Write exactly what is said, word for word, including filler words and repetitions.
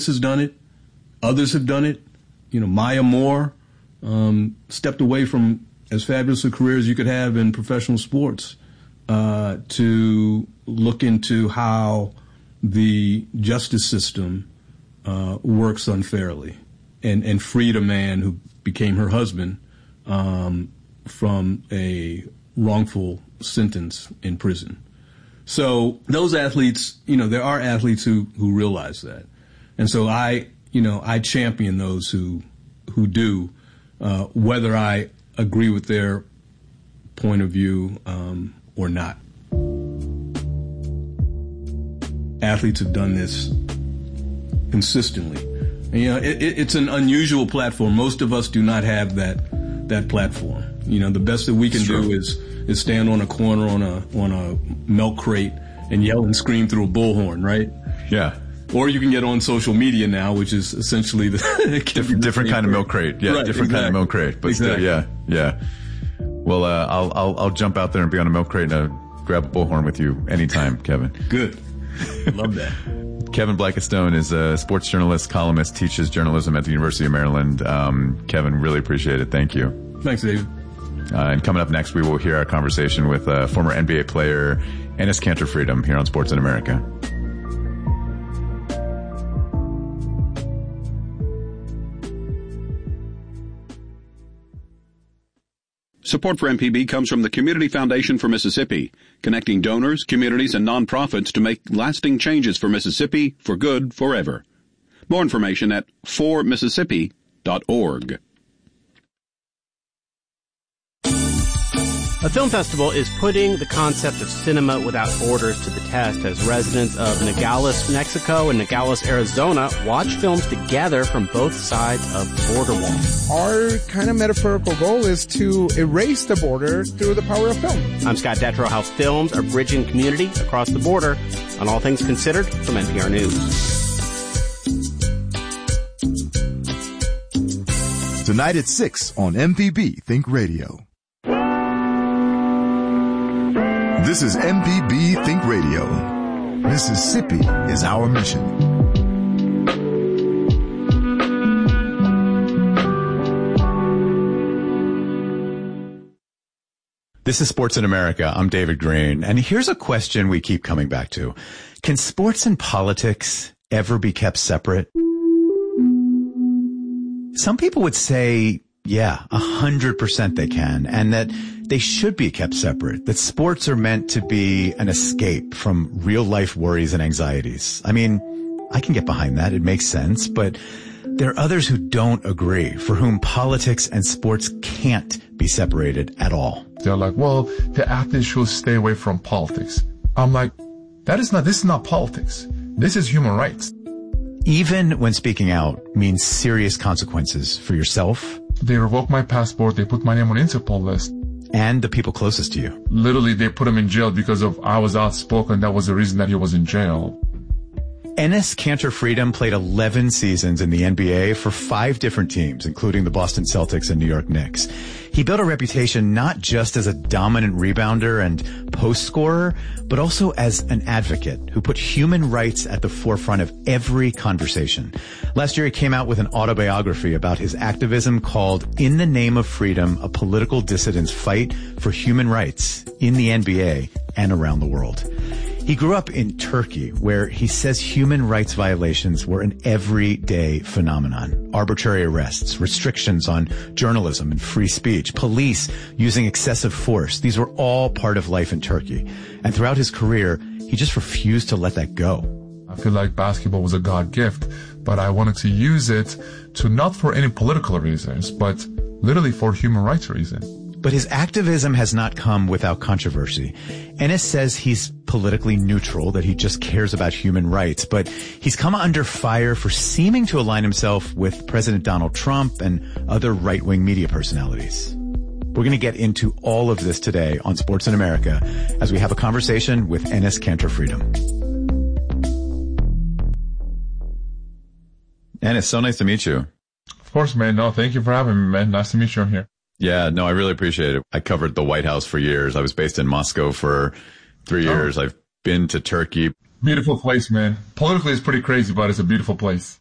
has done it. Others have done it. You know, Maya Moore um, stepped away from as fabulous a career as you could have in professional sports uh, to look into how the justice system uh, works unfairly and, and freed a man who became her husband um, from a wrongful sentence in prison. So those athletes, you know, there are athletes who, who realize that. And so I, you know, I champion those who, who do, uh, whether I agree with their point of view, um, or not. Athletes have done this consistently. And, you know, it, it, it's an unusual platform. Most of us do not have that, that platform. You know, the best that we can do is, is stand on a corner on a, on a milk crate and yell and scream through a bullhorn, right? Yeah. Or you can get on social media now, which is essentially the different, different kind of milk crate. Yeah, right, different exactly. kind of milk crate. But exactly. still, yeah, yeah. Well, uh, I'll, I'll, I'll jump out there and be on a milk crate and uh, grab a bullhorn with you anytime, Kevin. Good. Love that. Kevin Blackistone is a sports journalist, columnist, teaches journalism at the University of Maryland. Um, Kevin, really appreciate it. Thank you. Thanks, David. Uh, and coming up next, we will hear our conversation with uh, former N B A player Enes Kanter Freedom here on Sports in America. Support for M P B comes from the Community Foundation for Mississippi, connecting donors, communities, and nonprofits to make lasting changes for Mississippi for good forever. More information at for mississippi dot org. A film festival is putting the concept of cinema without borders to the test as residents of Nogales, Mexico and Nogales, Arizona watch films together from both sides of the border wall. Our kind of metaphorical goal is to erase the border through the power of film. I'm Scott Detrow. How films are bridging community across the border on All Things Considered from N P R News. Tonight at six on M P B Think Radio. This is M P B Think Radio. Mississippi is our mission. This is Sports in America. I'm David Green. And here's a question we keep coming back to. Can sports and politics ever be kept separate? Some people would say, yeah, a hundred percent they can, and that they should be kept separate, that sports are meant to be an escape from real life worries and anxieties. I mean, I can get behind that. It makes sense, but there are others who don't agree, for whom politics and sports can't be separated at all. They're like, well, the athletes should stay away from politics. I'm like, that is not, this is not politics. This is human rights. Even when speaking out means serious consequences for yourself. They revoked my passport. They put my name on Interpol list. And the people closest to you. Literally, they put him in jail because of I was outspoken. That was the reason that he was in jail. Enes Kanter Freedom played eleven seasons in the N B A for five different teams, including the Boston Celtics and New York Knicks. He built a reputation not just as a dominant rebounder and post scorer, but also as an advocate who put human rights at the forefront of every conversation. Last year, he came out with an autobiography about his activism called In the Name of Freedom, a political dissident's fight for human rights in the N B A and around the world. He grew up in Turkey, where he says human rights violations were an everyday phenomenon. Arbitrary arrests, restrictions on journalism and free speech, police using excessive force. These were all part of life in Turkey. And throughout his career, he just refused to let that go. I feel like basketball was a God gift, but I wanted to use it to not for any political reasons, but literally for human rights reasons. But his activism has not come without controversy. Enes says he's politically neutral, that he just cares about human rights, but he's come under fire for seeming to align himself with President Donald Trump and other right-wing media personalities. We're going to get into all of this today on Sports in America as we have a conversation with Enes Kanter Freedom. Enes, so nice to meet you. Of course, man. No, thank you for having me, man. Nice to meet you here. Yeah, no, I really appreciate it. I covered the White House for years. I was based in Moscow for three years. Oh. I've been to Turkey. Beautiful place, man. Politically, it's pretty crazy, but it's a beautiful place.